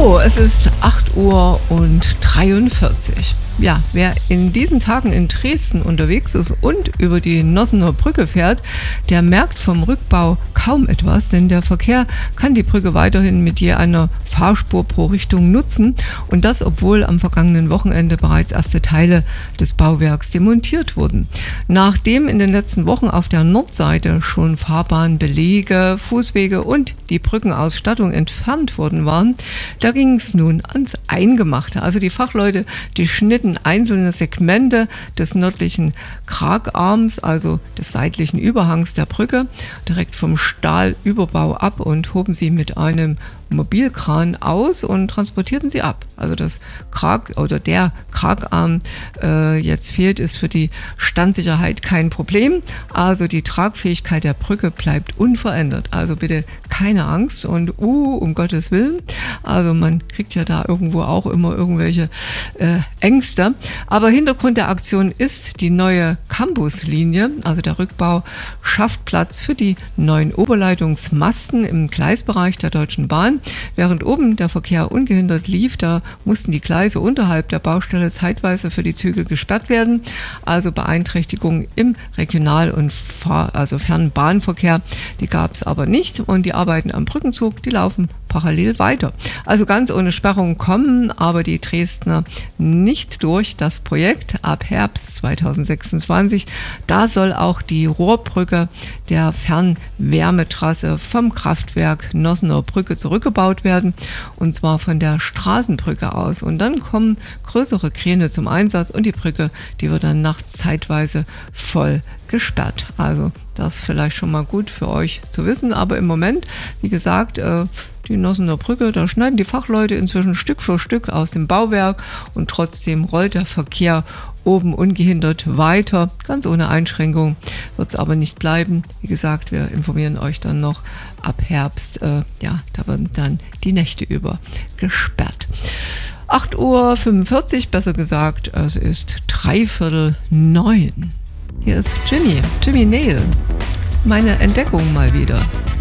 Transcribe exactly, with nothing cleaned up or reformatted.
So, es ist acht Uhr und dreiundvierzig. Ja, wer in diesen Tagen in Dresden unterwegs ist und über die Nossener Brücke fährt, der merkt vom Rückbau kaum etwas, denn der Verkehr kann die Brücke weiterhin mit je einer Fahrspur pro Richtung nutzen, und das, obwohl am vergangenen Wochenende bereits erste Teile des Bauwerks demontiert wurden. Nachdem in den letzten Wochen auf der Nordseite schon Fahrbahnbelege, Fußwege und die Brückenausstattung entfernt worden waren, da ging es nun ans Eingemachte. Also die Fachleute, die schnitten einzelne Segmente des nördlichen Kragarms, also des seitlichen Überhangs der Brücke, direkt vom Stahlüberbau ab und hoben sie mit einem Mobilkran aus und transportierten sie ab. Also das Krag oder der Kragarm äh, jetzt fehlt, ist für die Standsicherheit kein Problem. Also die Tragfähigkeit der Brücke bleibt unverändert. Also bitte keine Angst und uh, um Gottes Willen. Also man kriegt ja da irgendwo auch immer irgendwelche äh, Ängste. Aber Hintergrund der Aktion ist die neue Campuslinie. Also der Rückbau schafft Platz für die neuen Oberleitungsmasten im Gleisbereich der Deutschen Bahn. Während oben der Verkehr ungehindert lief, da mussten die Gleise unterhalb der Baustelle zeitweise für die Züge gesperrt werden. Also Beeinträchtigungen im Regional- und Fahr-, also fernen Bahnverkehr, die gab es aber nicht. Und die Arbeiten am Brückenzug, die laufen parallel weiter. Also ganz ohne Sperrung kommen aber die Dresdner nicht durch das Projekt. Ab Herbst zweitausendsechsundzwanzig, da soll auch die Rohrbrücke der Fernwärmetrasse vom Kraftwerk Nossener Brücke zurückgebaut werden, und zwar von der Straßenbrücke aus. Und dann kommen größere Kräne zum Einsatz und die Brücke, die wird dann nachts zeitweise voll gesperrt. Also das ist vielleicht schon mal gut für euch zu wissen, aber im Moment, wie gesagt, äh, die Nossener Brücke, da schneiden die Fachleute inzwischen Stück für Stück aus dem Bauwerk und trotzdem rollt der Verkehr oben ungehindert weiter. Ganz ohne Einschränkung wird es aber nicht bleiben. Wie gesagt, wir informieren euch dann noch ab Herbst. Äh, ja, da werden dann die Nächte über gesperrt. acht Uhr fünfundvierzig, besser gesagt, es ist dreiviertel neun. Hier ist Jimmy, Jimmy Nail. Meine Entdeckung mal wieder.